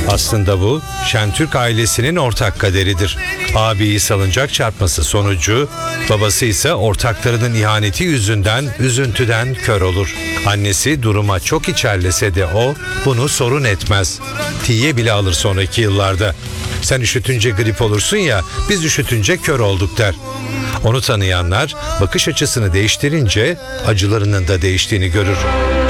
Aslında bu Şentürk ailesinin ortak kaderidir. Abiyi salıncak çarpması sonucu, babası ise ortaklarının ihaneti yüzünden üzüntüden kör olur. Annesi duruma çok içerlese de o bunu sorun etmez. Tiye bile alır sonraki yıllarda. Sen üşütünce grip olursun ya, biz üşütünce kör olduk der. Onu tanıyanlar bakış açısını değiştirince acılarının da değiştiğini görür.